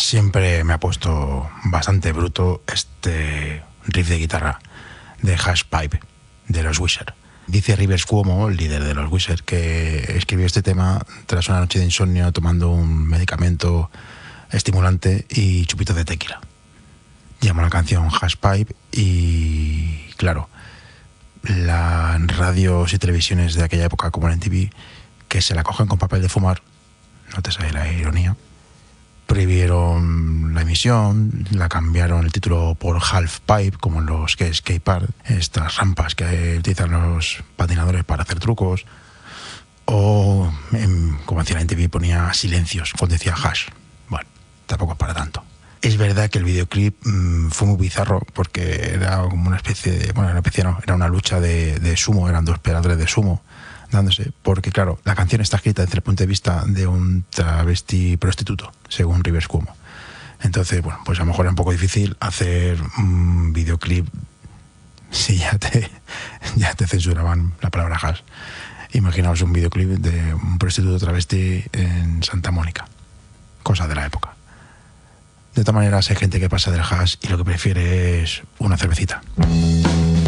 Siempre me ha puesto bastante bruto este riff de guitarra de Hash Pipe de los Wizard. Dice Rivers Cuomo, el líder de los Wizard, que escribió este tema tras una noche de insomnio tomando un medicamento estimulante y chupitos de tequila. Llamó la canción Hash Pipe y, claro, las radios y televisiones de aquella época, como la MTV, que se la cogen con papel de fumar, no te sale la ironía, prohibieron la emisión, la cambiaron el título por Half Pipe, como en los skate park, estas rampas que utilizan los patinadores para hacer trucos, o como hacía la MTV ponía silencios cuando decía hash. Bueno, tampoco es para tanto. Es verdad que el videoclip fue muy bizarro porque era como una especie de, bueno, una especie no, era una lucha de sumo, eran dos peleadores de sumo dándose, porque claro, la canción está escrita desde el punto de vista de un travesti prostituto, según Rivers Cuomo. Entonces, bueno, pues a lo mejor era un poco difícil hacer un videoclip si ya te censuraban la palabra hash. Imaginaos un videoclip de un prostituto travesti en Santa Mónica, cosa de la época. De todas maneras, hay gente que pasa del hash y lo que prefiere es una cervecita.